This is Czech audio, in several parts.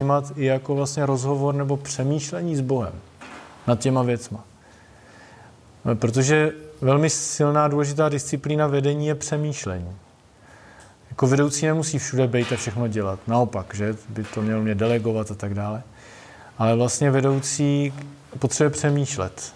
vnímat i jako vlastně rozhovor nebo přemýšlení s Bohem nad těma věcma. Protože velmi silná, důležitá disciplína vedení je přemýšlení. Jako vedoucí nemusí všude být a všechno dělat. Naopak, že by to měl mě delegovat a tak dále. Ale vlastně vedoucí potřebuje přemýšlet.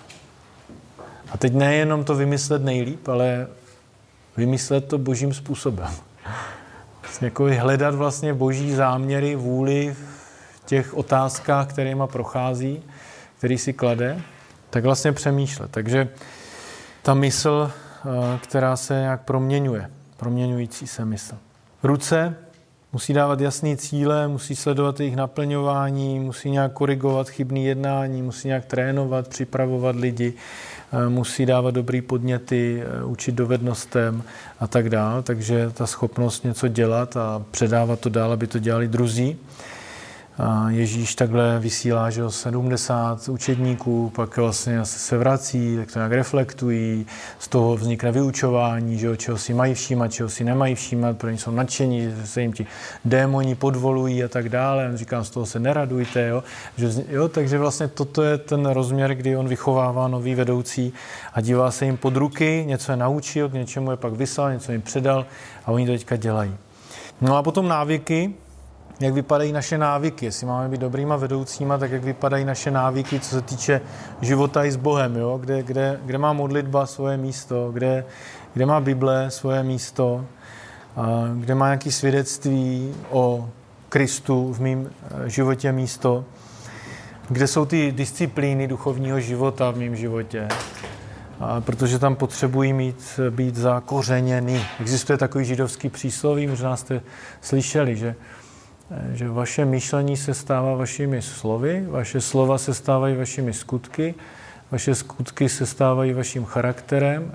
A teď nejenom to vymyslet nejlíp, ale vymyslet to božím způsobem. Vlastně jako hledat vlastně boží záměry, vůli v těch otázkách, kterýma prochází, který si klade, tak vlastně přemýšlet. Takže ta mysl, která se nějak proměňuje, proměňující se mysl. Ruce musí dávat jasné cíle, musí sledovat jejich naplňování, musí nějak korigovat chybné jednání, musí nějak trénovat, připravovat lidi, musí dávat dobrý podněty, učit dovednostem a tak dále. Takže ta schopnost něco dělat a předávat to dál, aby to dělali druzí. A Ježíš takhle vysílá, že 70 učedníků, pak vlastně se vrací, tak to nějak reflektují, z toho vznikne vyučování, že čeho si mají všímat, čeho si nemají všímat, protože jsou nadšení, že se jim ti démoni podvolují a tak dále. On říká, z toho se neradujte, jo, takže vlastně toto je ten rozměr, kdy on vychovává nový vedoucí a dívá se jim pod ruky, něco je naučil, k něčemu je pak vyslal, něco jim předal a oni to teďka dělají. No a potom návyky. Jak vypadají naše návyky, jestli máme být dobrýma vedoucíma, tak jak vypadají naše návyky, co se týče života i s Bohem, jo? Kde má modlitba svoje místo, kde má Bible svoje místo, kde má nějaké svědectví o Kristu v mém životě místo, kde jsou ty disciplíny duchovního života v mém životě, protože tam potřebují být zakořeněny. Existuje takový židovský přísloví, možná jste slyšeli, že vaše myšlení se stává vašimi slovy, vaše slova se stávají vašimi skutky, vaše skutky se stávají vaším charakterem,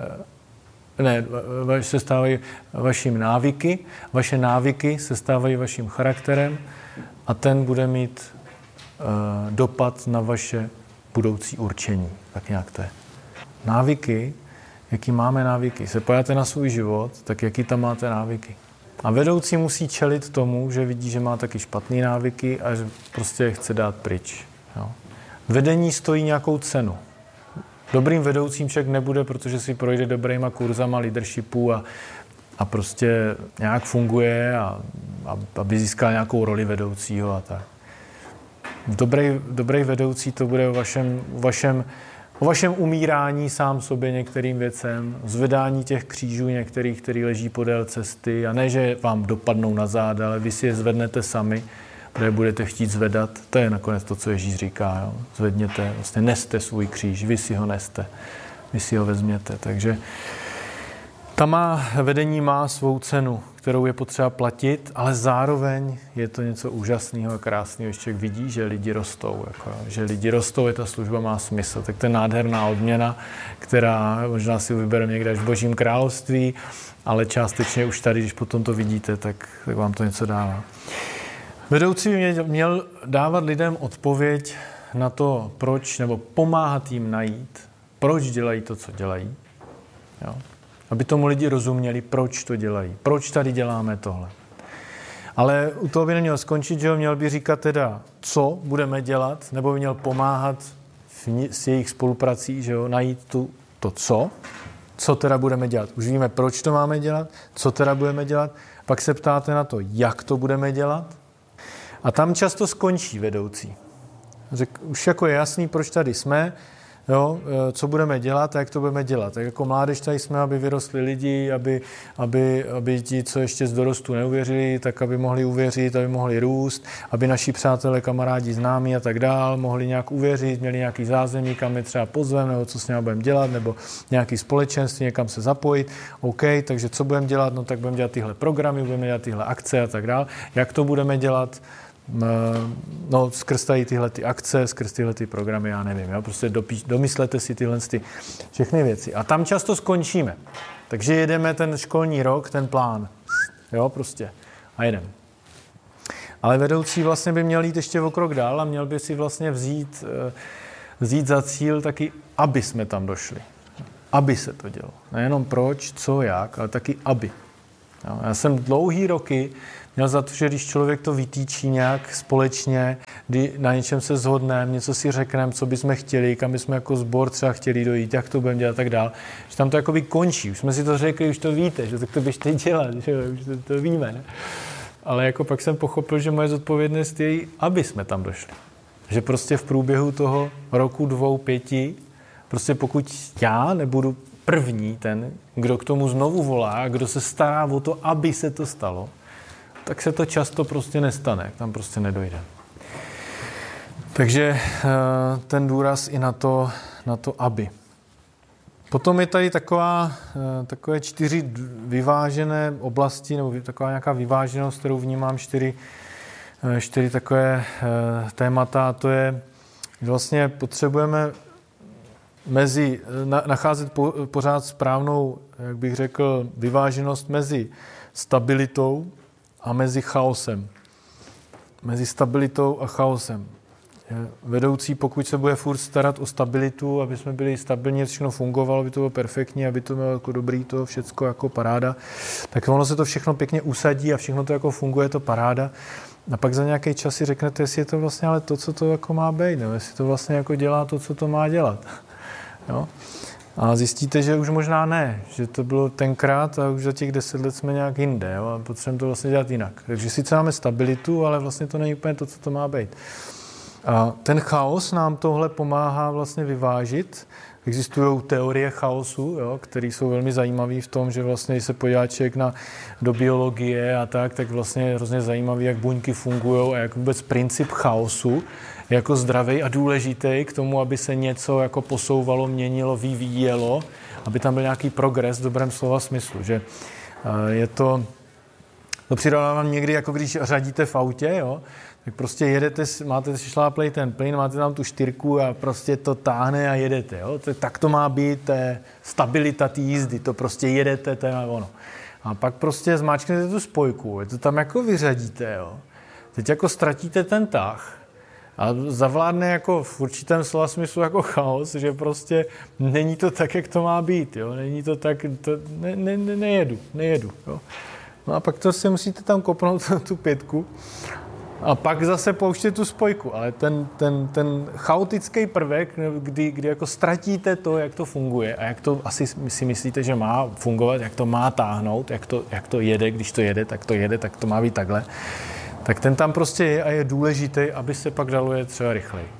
se stávají vaším návyky, vaše návyky se stávají vaším charakterem a ten bude mít dopad na vaše budoucí určení. Tak nějak to je. Návyky, jaký máme návyky, se pojáte na svůj život, tak jaký tam máte návyky. A vedoucí musí čelit tomu, že vidí, že má taky špatný návyky a že prostě je chce dát pryč. Jo. Vedení stojí nějakou cenu. Dobrým vedoucím však nebude, protože si projde dobrýma kurzama leadershipu a prostě nějak funguje a aby získal nějakou roli vedoucího a tak. Dobrý vedoucí to bude o vašem umírání sám sobě některým věcem, zvedání těch křížů některých, který leží podél cesty a ne, že vám dopadnou na záda, ale vy si je zvednete sami, protože budete chtít zvedat. To je nakonec to, co Ježíš říká. Jo? Zvedněte, vlastně neste svůj kříž, vy si ho neste, vy si ho vezměte. Takže vedení má svou cenu, kterou je potřeba platit, ale zároveň je to něco úžasného a krásného. Ještě vidí, že lidi rostou. Že lidi rostou, je ta služba má smysl. Tak to je nádherná odměna, která možná si vybereme někde až v Božím království, ale částečně už tady, když potom to vidíte, tak vám to něco dává. Vedoucí by měl dávat lidem odpověď na to, proč, nebo pomáhat jim najít, proč dělají to, co dělají. Jo? Aby tomu lidi rozuměli, proč to dělají. Proč tady děláme tohle. Ale u toho by neměl skončit, že ho měl by říkat teda, co budeme dělat, nebo by měl pomáhat s jejich spoluprací, že jo, najít to co teda budeme dělat. Už víme, proč to máme dělat, co teda budeme dělat, pak se ptáte na to, jak to budeme dělat. A tam často skončí vedoucí. Už jako je jasný, proč tady jsme, jo, co budeme dělat a jak to budeme dělat. Tak jako mládež tady jsme, aby vyrostli lidi, aby ti, co ještě z dorostu neuvěřili, tak aby mohli uvěřit, aby mohli růst, aby naši přátelé, kamarádi, známí a tak dál mohli nějak uvěřit, měli nějaký zázemí, kam je třeba pozveme, nebo co s ním budeme dělat, nebo nějaký společenství, někam se zapojit. OK, takže co budeme dělat? No tak budeme dělat tyhle programy, budeme dělat tyhle akce a tak dál. Jak to budeme dělat? No, skrz tady tyhle ty akce, skrz tyhle ty programy, já nevím, jo? Prostě domyslete si tyhle všechny věci. A tam často skončíme. Takže jedeme ten školní rok, ten plán. Jo, prostě. A jedeme. Ale vedoucí vlastně by měl jít ještě o krok dál a měl by si vlastně vzít za cíl taky, aby jsme tam došli. Aby se to dělo. Nejenom proč, co, jak, ale taky aby. Jo? Já jsem dlouhý roky měl za to, že když člověk to vytýčí nějak společně, kdy na něčem se shodneme, něco si řekneme, co bychom chtěli, kam bychom jako sbor třeba chtěli dojít, jak to budeme dělat a tak dál, že tam to jakoby končí. Už jsme si to řekli, už to víte, že tak to běžte dělat, že už to víme. Ne? Ale jako pak jsem pochopil, že moje zodpovědnost je, aby jsme tam došli. Že prostě v průběhu toho roku, 2, 5, prostě pokud já nebudu první ten, kdo k tomu znovu volá, kdo se stará o to, aby se to stalo, tak se to často prostě nestane, tam prostě nedojde. Takže ten důraz i na to aby. Potom je tady takové 4 vyvážené oblasti, nebo taková nějaká vyváženost, kterou vnímám 4 takové témata, a to je, že vlastně potřebujeme nacházet pořád správnou, jak bych řekl, vyváženost mezi stabilitou a mezi chaosem. Mezi stabilitou a chaosem. Vedoucí, pokud se bude furt starat o stabilitu, aby jsme byli stabilní, všechno fungovalo, aby to bylo perfektní, aby to bylo jako dobrý, to všecko jako paráda, tak ono se to všechno pěkně usadí a všechno to jako funguje, to paráda. A pak za nějaký čas si řeknete, jestli je to vlastně ale to, co to jako má být, nebo jestli to vlastně jako dělá to, co to má dělat. Jo? A zjistíte, že už možná ne, že to bylo tenkrát a už za těch 10 let jsme nějak jinde, jo? A potřebujeme to vlastně dělat jinak. Takže sice máme stabilitu, ale vlastně to není úplně to, co to má být. A ten chaos nám tohle pomáhá vlastně vyvážit. Existují teorie chaosu, jo, které jsou velmi zajímavé v tom, že vlastně, když se podívá člověk do biologie a tak vlastně je hrozně zajímavé, jak buňky fungují a jak vůbec princip chaosu je jako zdravý a důležitý k tomu, aby se něco jako posouvalo, měnilo, vyvíjelo, aby tam byl nějaký progres v dobrém slova smyslu. Že je to přirovnávám někdy, jako když řadíte v autě, jo, tak prostě jedete, máte šláplej ten plyn, máte tam tu štyrku a prostě to táhne a jedete. Jo? Tak to má být stabilita té jízdy, to prostě jedete, to je ono. A pak prostě zmáčknete tu spojku, to tam jako vyřadíte. Jo? Teď jako ztratíte ten tah a zavládne jako v určitém slova smyslu jako chaos, že prostě není to tak, jak to má být. Jo? Není to tak, nejedu. Jo? No a pak to si musíte tam kopnout tu 5 a pak zase pouštět tu spojku. Ale ten chaotický prvek, kdy jako ztratíte to, jak to funguje a jak to asi si myslíte, že má fungovat, jak to má táhnout, jak to jede, když to jede, tak to má být takhle, tak ten tam prostě je a je důležitý, aby se pak dalo jet třeba rychleji.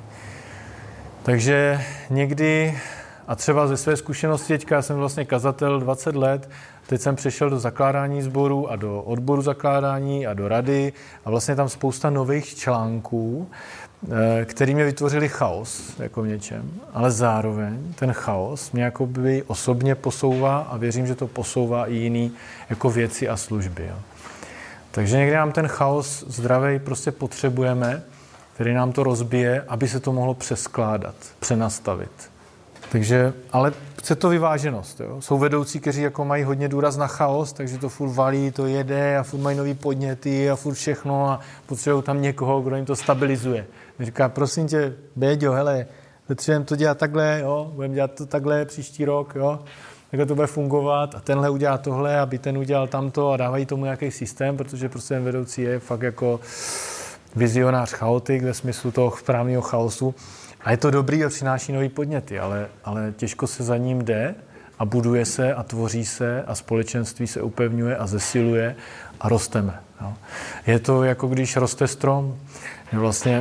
Takže někdy, a třeba ze své zkušenosti, teďka jsem vlastně kazatel 20 let, teď jsem přešel do zakládání sboru a do odboru zakládání a do rady a vlastně tam spousta nových článků, který mě vytvořili chaos jako v něčem, ale zároveň ten chaos mě jakoby osobně posouvá a věřím, že to posouvá i jiný jako věci a služby. Jo. Takže někdy nám ten chaos zdravej prostě potřebujeme, který nám to rozbije, aby se to mohlo přeskládat, přenastavit. Takže, ale chce to vyváženost. Jo? Jsou vedoucí, kteří jako mají hodně důraz na chaos, takže to furt valí, to jede a furt mají nový podněty a furt všechno a potřebují tam někoho, kdo jim to stabilizuje. Říká, prosím tě, Béďo, hele, potřebujeme to dělat takhle, jo? Budeme dělat to takhle příští rok, jo? Takhle to bude fungovat a tenhle udělá tohle, aby ten udělal tamto a dávají tomu nějaký systém, protože prostě ten vedoucí je fakt jako vizionář chaotik ve smyslu toho správného chaosu. A je to dobrý a přináší nový podněty, ale těžko se za ním jde a buduje se a tvoří se a společenství se upevňuje a zesiluje a rosteme. Jo. Je to jako když roste strom. Vlastně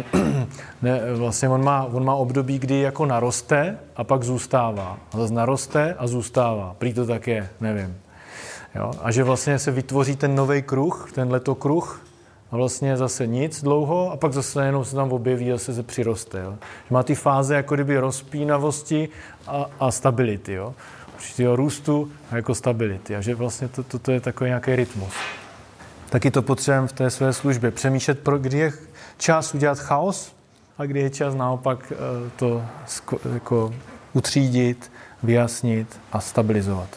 on má období, kdy jako naroste a pak zůstává. A zase naroste a zůstává. Prý to tak je, nevím. Jo. A že vlastně se vytvoří ten nový kruh, ten letokruh, a vlastně zase nic dlouho a pak zase jenom se tam objeví a se přiroste. Jo. Že má ty fáze jako kdyby rozpínavosti a stability. Jo. Určitého růstu a jako stability. A že vlastně to je takový nějaký rytmus. Taky to potřebujeme v té své službě. Přemýšlet, kdy je čas udělat chaos a kdy je čas naopak to jako utřídit, vyjasnit a stabilizovat.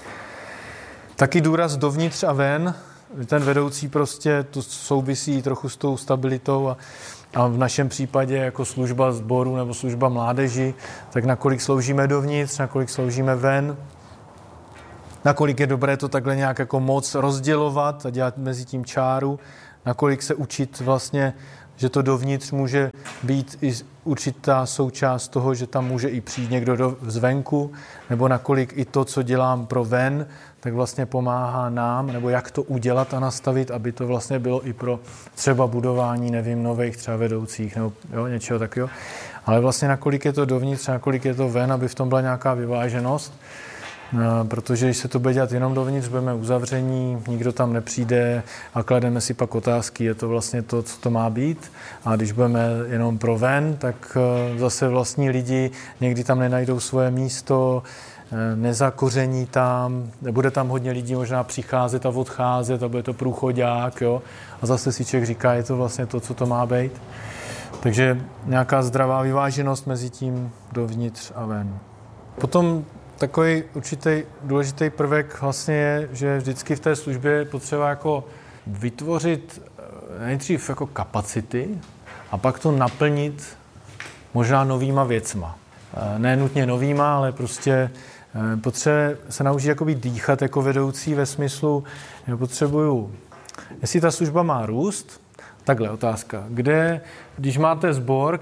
Taky důraz dovnitř a ven. Ten vedoucí prostě to souvisí trochu s tou stabilitou a v našem případě jako služba sboru nebo služba mládeži, tak nakolik sloužíme dovnitř, nakolik sloužíme ven, nakolik je dobré to takhle nějak jako moc rozdělovat a dělat mezi tím čáru, nakolik se učit vlastně, že to dovnitř může být i určitá součást toho, že tam může i přijít někdo zvenku, nebo nakolik i to, co dělám pro ven, tak vlastně pomáhá nám, nebo jak to udělat a nastavit, aby to vlastně bylo i pro třeba budování, nevím, nových třeba vedoucích, nebo jo, něčeho takového. Ale vlastně nakolik je to dovnitř, nakolik je to ven, aby v tom byla nějaká vyváženost, protože když se to bude dělat jenom dovnitř, budeme uzavření, nikdo tam nepřijde a klademe si pak otázky, je to vlastně to, co to má být. A když budeme jenom pro ven, tak zase vlastní lidi někdy tam nenajdou svoje místo, nezakoření tam, bude tam hodně lidí možná přicházet a odcházet a bude to průchodák, jo. A zase si člověk říká, je to vlastně to, co to má být. Takže nějaká zdravá vyváženost mezi tím dovnitř a ven. Potom takový určitý důležitý prvek vlastně je, že vždycky v té službě je potřeba jako vytvořit nejdřív jako kapacity a pak to naplnit možná novýma věcma. Ne nutně novýma, ale prostě potřebuje se naučit jakoby dýchat jako vedoucí ve smyslu, že potřebuju, jestli ta služba má růst, takhle otázka, kde, když máte sbor,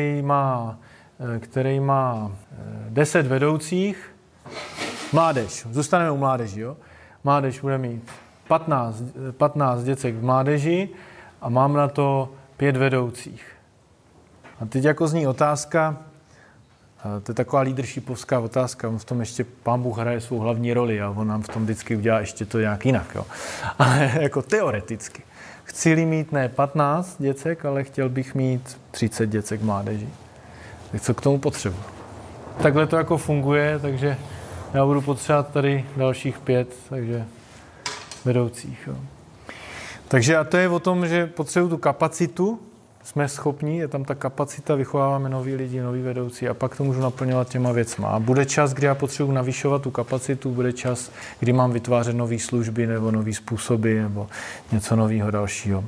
který má 10 vedoucích, mládež, zůstaneme u mládeži, jo? Mládež bude mít 15 děcek v mládeži a mám na to 5 vedoucích. A teď jako zní otázka, to je taková leadershipovská otázka, on v tom ještě Pán Bůh hraje svou hlavní roli a on nám v tom vždycky udělá ještě to nějak jinak, jo? Ale jako teoreticky. Chci-li mít ne 15 děcek, ale chtěl bych mít 30 děcek v mládeži. Tak co k tomu potřebuji? Takhle to jako funguje, takže já budu potřebovat tady dalších 5, takže vedoucích. Jo. Takže a to je o tom, že potřebuji tu kapacitu, jsme schopní, je tam ta kapacita, vychováváme nový lidi, nový vedoucí a pak to můžu naplňovat těma věcma. A bude čas, kdy já potřebuji navyšovat tu kapacitu, bude čas, kdy mám vytvářet nové služby nebo nové způsoby nebo něco nového dalšího.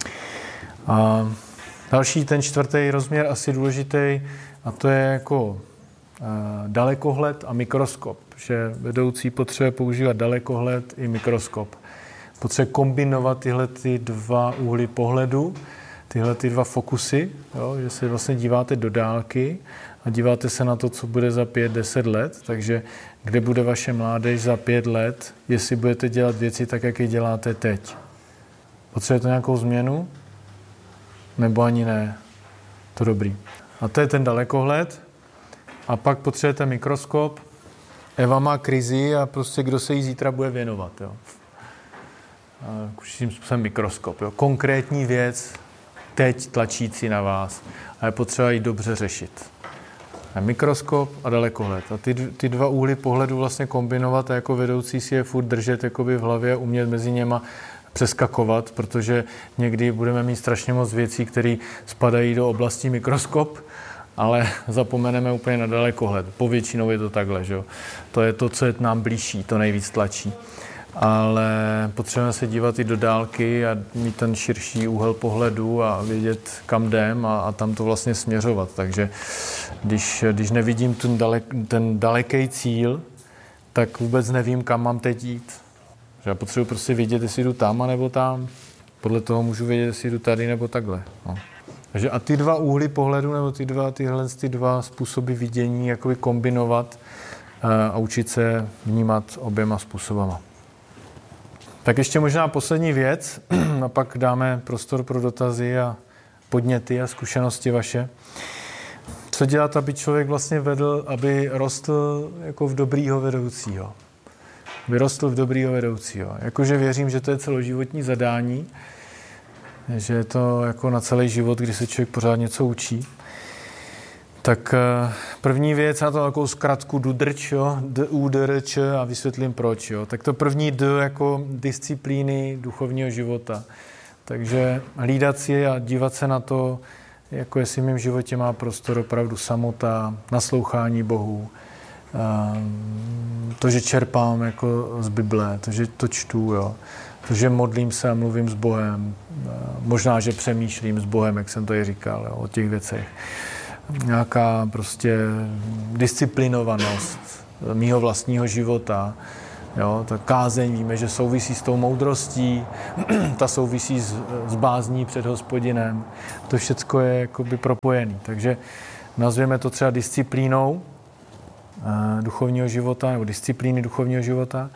A další, ten čtvrtý rozměr, asi důležitý, a to je jako dalekohled a mikroskop, že vedoucí potřebuje používat dalekohled i mikroskop. Potřebuje kombinovat tyhle ty dva úhly pohledu, tyhle ty dva fokusy, jo, že se vlastně díváte do dálky a díváte se na to, co bude za 5-10 let, takže kde bude vaše mládež za 5 let, jestli budete dělat věci tak, jak je děláte teď. Potřebujete nějakou změnu? Nebo ani ne? To dobrý. A to je ten dalekohled. A pak potřebujete mikroskop. Eva má krizi a prostě kdo se jí zítra bude věnovat. Jo. Určitým způsobem mikroskop. Jo. Konkrétní věc, teď tlačící na vás. A je potřeba ji dobře řešit. A mikroskop a dalekohled. A ty dva úhly pohledu vlastně kombinovat a jako vedoucí si je furt držet jakoby v hlavě a umět mezi něma přeskakovat, protože někdy budeme mít strašně moc věcí, které spadají do oblasti mikroskop, ale zapomeneme úplně na dalekohled. Povětšinou je to takhle, že jo. To je to, co je nám blížší, to nejvíc tlačí. Ale potřebujeme se dívat i do dálky a mít ten širší úhel pohledu a vědět, kam jdem a tam to vlastně směřovat. Takže když nevidím ten daleký cíl, tak vůbec nevím, kam mám teď jít. Že já potřebuji prostě vědět, jestli jdu tam, anebo tam. Podle toho můžu vědět, jestli jdu tady, nebo takhle. No. Takže a ty dva úhly pohledu, nebo tyhle dva způsoby vidění, jakoby kombinovat a učit se vnímat oběma způsobama. Tak ještě možná poslední věc, a pak dáme prostor pro dotazy a podněty a zkušenosti vaše. Co dělat, aby člověk vlastně vedl, aby rostl jako v dobrýho vedoucího? Vyrostl v dobrýho vedoucího. Jakože věřím, že to je celoživotní zadání, že je to jako na celý život, kdy se člověk pořád něco učí. Tak první věc, na to takovou zkratku DUDRČ, jo, DUDRČ a vysvětlím proč. Jo. Tak to první D jako disciplíny duchovního života. Takže hlídat si a dívat se na to, jako jestli v mém životě má prostor opravdu samota, naslouchání Bohu, to, že čerpám jako z Bible, to, že to čtu, jo. To, že modlím se a mluvím s Bohem, možná, že přemýšlím s Bohem, jak jsem to i říkal, jo, o těch věcech. Nějaká prostě disciplinovanost mýho vlastního života, Jo, ta kázeň víme, že souvisí s tou moudrostí, ta souvisí s bázní před Hospodinem. To všecko je jakoby propojený. Takže nazvěme to třeba disciplínou duchovního života nebo disciplíny duchovního života.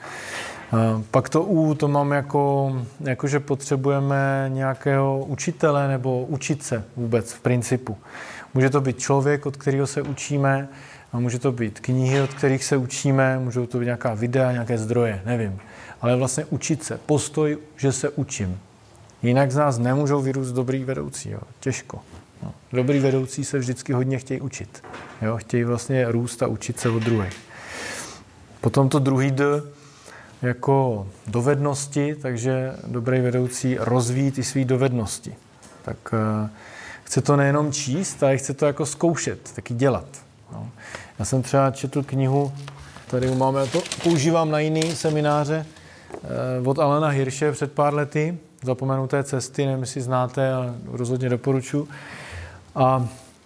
Pak to mám jako že potřebujeme nějakého učitele nebo učit se vůbec v principu. Může to být člověk, od kterého se učíme, a může to být knihy, od kterých se učíme, můžou to být nějaká videa, nějaké zdroje, nevím. Ale vlastně učit se, postoj, že se učím. Jinak z nás nemůžou vyrůst dobrý vedoucí, jo. Těžko. No. Dobrý vedoucí se vždycky hodně chtějí učit. Jo. Chtějí vlastně růst a učit se od druhých. Potom to druhý D jako dovednosti, takže dobrý vedoucí rozvíjí ty své dovednosti. Tak chce to nejenom číst, ale chce to jako zkoušet, taky dělat. No. Já jsem třeba četl knihu, tady máme to, používám na jiný semináře od Alana Hirsche před pár lety, Zapomenuté cesty, nevím, jestli znáte, ale rozhodně doporučuji. A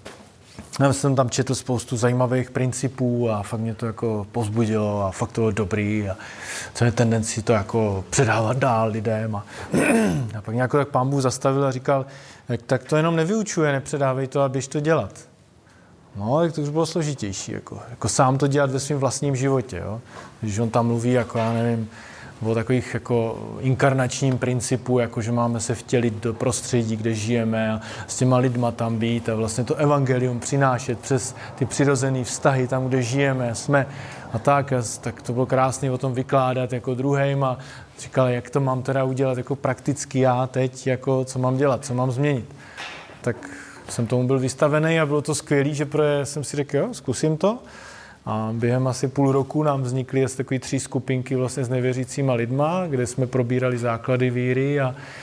já jsem tam četl spoustu zajímavých principů a fakt mě to jako povzbudilo a fakt to bylo dobrý a co je tendenci to jako předávat dál lidem. A pak nějak tak Pán Bůh zastavil a říkal, tak to jenom nevyučuje, nepředávej to a běž to dělat. No, tak to už bylo složitější, jako sám to dělat ve svém vlastním životě, jo. Když on tam mluví, jako já nevím, o takových jako inkarnačním principu, jako že máme se vtělit do prostředí, kde žijeme a s těma lidma tam být a vlastně to evangelium přinášet přes ty přirozené vztahy tam, kde žijeme, jsme a tak to bylo krásné o tom vykládat jako druhým a říkal, jak to mám teda udělat jako prakticky já teď, jako co mám dělat, co mám změnit. Tak jsem tomu byl vystavený a bylo to skvělý, že jsem si řekl, jo, zkusím to. A během asi půl roku nám vznikly asi takové 3 skupinky vlastně s nevěřícíma lidma, kde jsme probírali základy víry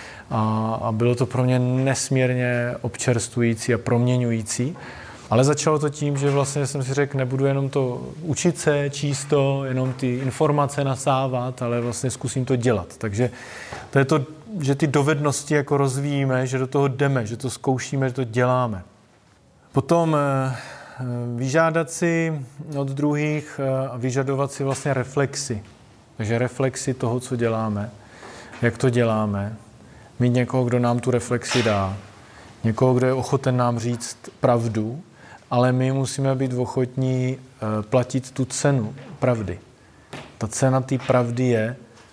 a bylo to pro mě nesmírně občerstvující a proměňující. Ale začalo to tím, že vlastně jsem si řekl, nebudu jenom to učit se, číst to, jenom ty informace nasávat, ale vlastně zkusím to dělat. Takže to je to, že ty dovednosti jako rozvíjíme, že do toho jdeme, že to zkoušíme, že to děláme. Potom vyžádat si od druhých a vyžadovat si vlastně reflexy. Takže reflexy toho, co děláme, jak to děláme. Mít někoho, kdo nám tu reflexi dá. Někoho, kdo je ochoten nám říct pravdu, ale my musíme být ochotní platit tu cenu pravdy. Ta cena té pravdy je,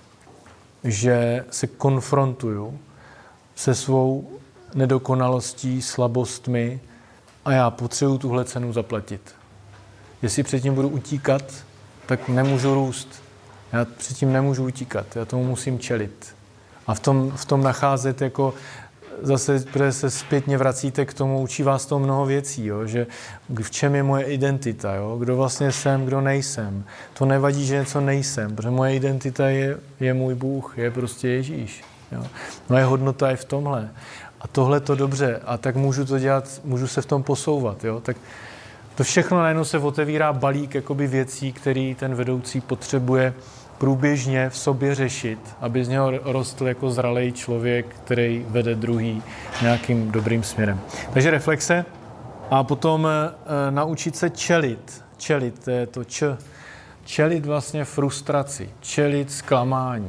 že se konfrontuju se svou nedokonalostí, slabostmi a já potřebuji tuhle cenu zaplatit. Jestli předtím budu utíkat, tak nemůžu růst. Já předtím nemůžu utíkat, já tomu musím čelit. A v tom nacházet jako zase, protože se zpětně vracíte k tomu, učí vás to mnoho věcí, jo? Že v čem je moje identita, jo? Kdo vlastně jsem, kdo nejsem. To nevadí, že něco nejsem, protože moje identita je můj Bůh, je prostě Ježíš. Jo? Moje hodnota je v tomhle. A tohle to dobře, a tak můžu to dělat, můžu se v tom posouvat. Jo? Tak to všechno najednou se otevírá balík jakoby věcí, který ten vedoucí potřebuje průběžně v sobě řešit, aby z něho rostl jako zralej člověk, který vede druhý nějakým dobrým směrem. Takže reflexe a potom naučit se čelit. Čelit, to je to čelit vlastně frustraci, čelit zklamání,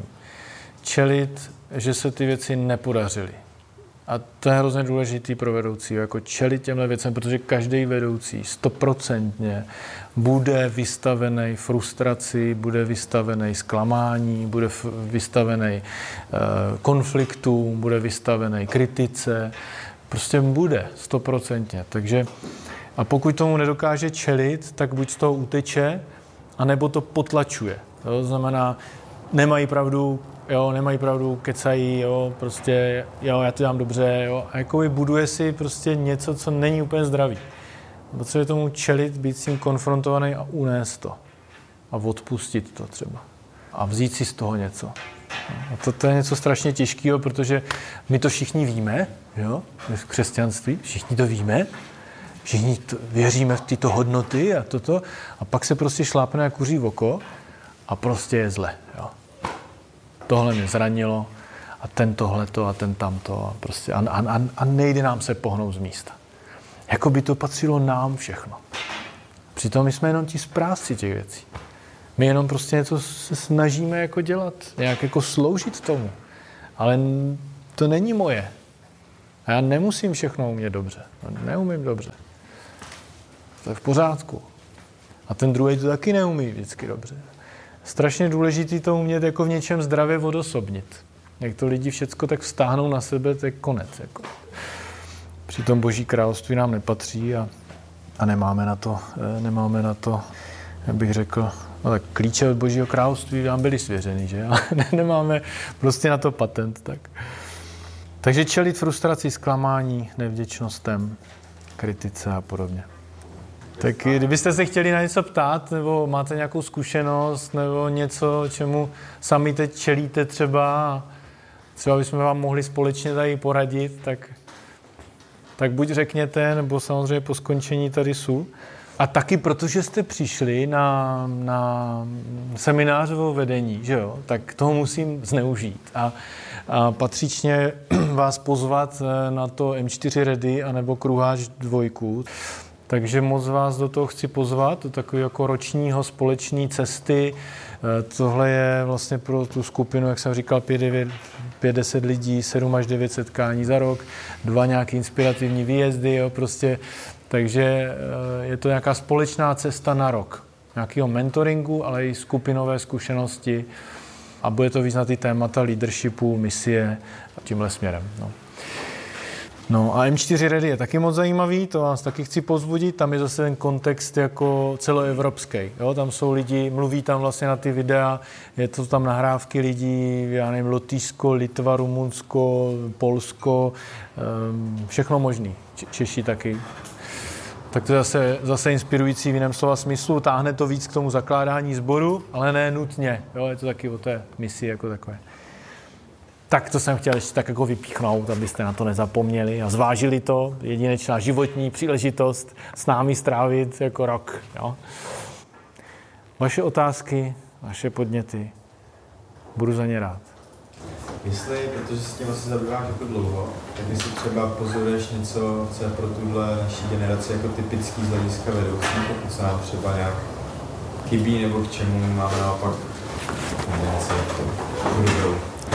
čelit, že se ty věci nepodařily. A to je hrozně důležitý pro vedoucího, jako čelit těmhle věcem, protože každý vedoucí 100% bude vystavený frustraci, bude vystavený zklamání, bude vystavený konfliktům, bude vystavený kritice, prostě bude 100%. Takže a pokud tomu nedokáže čelit, tak buď z toho uteče, anebo to potlačuje. To znamená, nemají pravdu, kecají, jo, prostě, jo, já to dělám dobře, jo, a jakoby buduje si prostě něco, co není úplně zdravý. Potřebuje tomu čelit, být s tím konfrontovaný a unést to. A odpustit to třeba. A vzít si z toho něco. A to je něco strašně těžkého, protože my to všichni víme, jo, v křesťanství, všichni to víme, všichni věříme v tyto hodnoty a toto, a pak se prostě šlápne jak kuří v oko a prostě je zle, jo. Tohle mě zranilo a ten tohleto a ten tamto a prostě a nejde nám se pohnout z místa. Jako by to patřilo nám všechno. Přitom my jsme jenom ti správci těch věcí. My jenom prostě něco se snažíme jako dělat, nějak jako sloužit tomu. Ale to není moje. A já nemusím všechno umět dobře. Neumím dobře. To je v pořádku. A ten druhý to taky neumí vždycky dobře. Strašně důležitý to umět jako v něčem zdravě odosobnit. Jak to lidi všecko tak vztáhnou na sebe, to je konec. Jako. Přitom Boží království nám nepatří a nemáme na to, jak bych řekl, no tak klíče od Božího království nám byly svěřeny, že? Ale nemáme prostě na to patent. Takže čelit frustraci, zklamání, nevděčnostem, kritice a podobně. Tak kdybyste se chtěli na něco ptát, nebo máte nějakou zkušenost, nebo něco, čemu sami teď čelíte třeba bychom vám mohli společně tady poradit, tak buď řekněte, nebo samozřejmě po skončení tady jsou. A taky protože jste přišli na seminář o vedení, že jo, tak toho musím zneužít a patřičně vás pozvat na to M4 Ready anebo Kruháč 2. Takže moc vás do toho chci pozvat, do takové jako ročního společné cesty. Tohle je vlastně pro tu skupinu, jak jsem říkal, 5-10 lidí, 7 až 9 setkání za rok, 2 nějaké inspirativní výjezdy, jo, prostě. Takže je to nějaká společná cesta na rok. Nějakého mentoringu, ale i skupinové zkušenosti. A bude to víc na ty témata leadershipu, misie a tímhle směrem. No a M4 Ready je taky moc zajímavý, to vás taky chci povzbudit, tam je zase ten kontext jako celoevropský. Jo? Tam jsou lidi, mluví tam vlastně na ty videa, je to tam nahrávky lidí, já nevím, Lotyšsko, Litva, Rumunsko, Polsko, všechno možný, Češi taky. Tak to je zase inspirující v jiném slova smyslu, táhne to víc k tomu zakládání sboru, ale ne nutně, jo? Je to taky o té misi jako takové. Tak to jsem chtěl ještě tak jako vypíchnout, abyste na to nezapomněli a zvážili to. Jedinečná životní příležitost s námi strávit jako rok. Jo? Vaše otázky, vaše podněty. Budu za ně rád. Jestli, protože s tím asi zabýváš jako dlouho, tak jestli třeba pozoruješ něco, co je pro tuhle naší generaci jako typický z hlediska vedoucí, pokud se nám třeba nějak chybí, nebo k čemu máme naopak tendenci dobrou.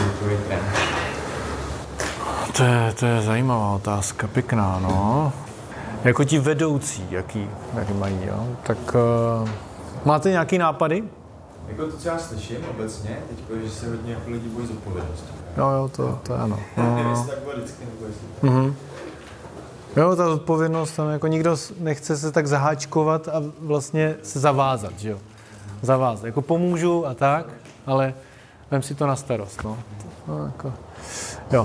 To je zajímavá otázka, pěkná, no. Jako ti vedoucí, jaký mají, jo? Tak máte nějaký nápady? Jako to, co já slyším obecně, teď, že se hodně jako lidi bojí zodpovědnosti. Jo, to ano. Nevím, jestli tak bylo vždycky, nebo jestli Jo, ta zodpovědnost, tam jako nikdo nechce se tak zaháčkovat a vlastně se zavázat, že jo? Zavázat, jako pomůžu a tak, ale vem si to na starost, no. Jako, jo.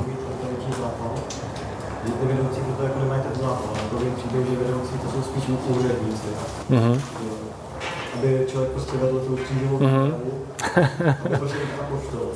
Ty vedoucí proto jako nemají ten zápal, jako vím přijde, že vedoucí to jsou spíš úředníci. Aby člověk prostě vedl tu křížovou právu, aby prostě být apoštol,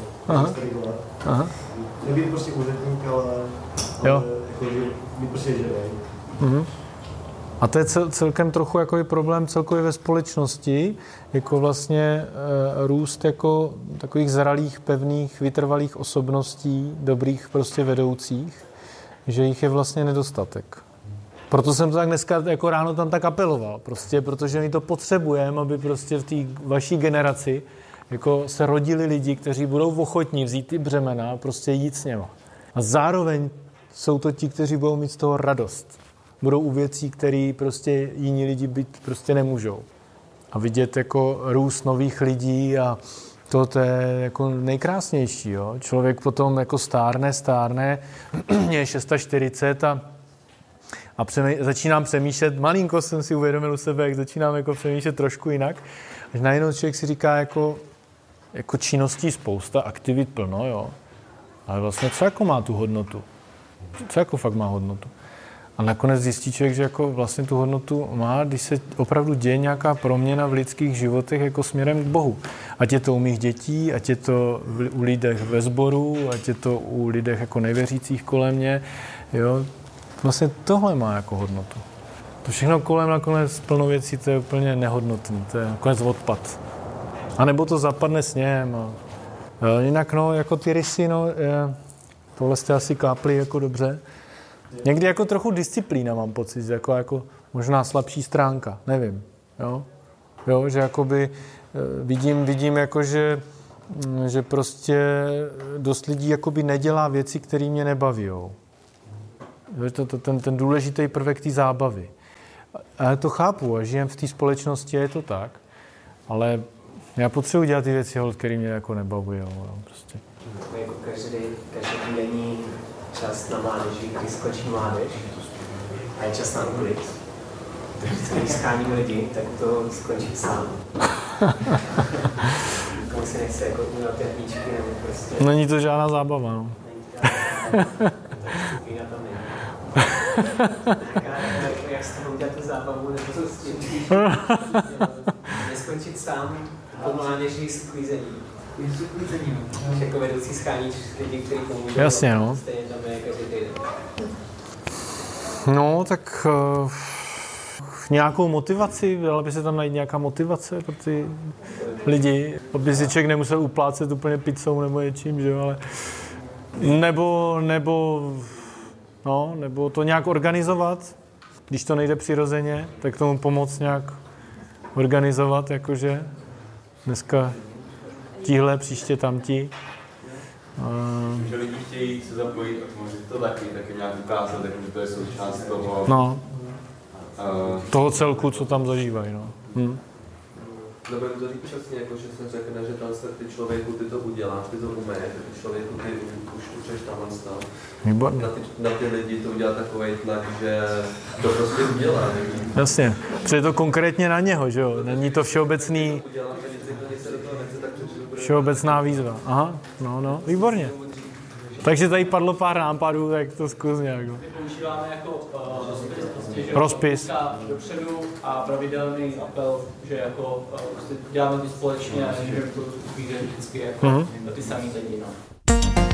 nebýt prostě úředník, ale jako být prostě živej. A to je celkem trochu jako i problém celkově ve společnosti, jako vlastně růst jako takových zralých, pevných, vytrvalých osobností, dobrých prostě vedoucích, že jich je vlastně nedostatek. Proto jsem to tak dneska jako ráno tam tak apeloval, prostě, protože my to potřebujeme, aby prostě v té vaší generaci jako se rodili lidi, kteří budou ochotní vzít ty břemena a prostě jít s něma. A zároveň jsou to ti, kteří budou mít z toho radost. Budou u věcí, které prostě jiní lidi být prostě nemůžou. A vidět jako růst nových lidí a to je jako nejkrásnější. Jo? Člověk potom jako stárne, je 640 a začínám přemýšlet, malinko jsem si uvědomil u sebe, jak začínám jako přemýšlet trošku jinak, až najednou člověk si říká jako činností spousta, aktivit plno, jo. Ale vlastně co jako má tu hodnotu? Co jako fakt má hodnotu? A nakonec zjistí člověk, že jako vlastně tu hodnotu má, když se opravdu děje nějaká proměna v lidských životech jako směrem k Bohu. Ať je to u mých dětí, ať je to u lidech ve sboru, ať je to u lidech jako nevěřících kolem mě, jo. Vlastně tohle má jako hodnotu. To všechno kolem nakonec plno věcí, to je úplně nehodnotný, to je nakonec odpad. A nebo to zapadne sněhem. Jinak no, jako ty rysy, no, tohle jste asi kápli jako dobře. Někdy jako trochu disciplína mám pocit, jako možná slabší stránka, nevím, jo, že jakoby vidím jako, že prostě dost lidí jakoby nedělá věci, které mě nebavijou. Ten důležitý prvek té zábavy. A já to chápu a žijem v té společnosti, je to tak, ale já potřebuji dělat ty věci, které mě jako nebavujou. Prostě. Jako každodenní čas na mládeži, když skočí mládež a je čas na uklid. Když schání lidi, tak to skončí sám. Komu si nechce jako udělat ty hníčky nebo prostě... Není to žádná zábava, no. Není to žádná zábava. Tak vína tam není. Jak z toho udělat tu zábavu, nebo to s tím neskončit sám po mládeži s uklízením. Jako vedoucí schání lidi, kteří pomůžou. Jasně, no. Stejně tam je každý týden. No, tak nějakou motivaci, dala by se tam najít nějaká motivace pro ty lidi, aby si člověk nemusel uplácet úplně pizzou nebo něčím, že jo, ale nebo to nějak organizovat, když to nejde přirozeně, tak tomu pomoct nějak organizovat, jakože dneska tíhle, příště tamtí. Že lidi chtějí se zapojit a může to taky nějak ukázat, že to je součást toho... No, toho celku, co tam zažívají, no. Nebudem to říct přesně, jako, že se řekne, že tam se ty člověku ty to uděláš, ty to umeješ, ty člověku ty už učeš tamhle stav. Na ty lidi to udělá takovej tlak, že to prostě udělá. Jasně, protože je to konkrétně na něho, že jo, není to všeobecný... Všeobecná výzva. Aha, no, výborně. Takže tady padlo pár nápadů, tak to zkus nějak. My používáme jako rozpis. Dopředu a pravidelný apel, že jako děláme to společně a že to vyjde vždycky jako ty samý lidi. No.